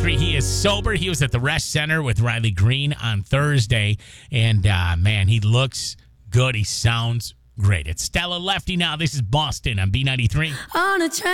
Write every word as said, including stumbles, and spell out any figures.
ninety-three. He is sober. He was at the Rest Center with Riley Green on Thursday. And, uh, man, he looks good. He sounds great. It's Stella Lefty now. This is Boston on B ninety-three. On a train.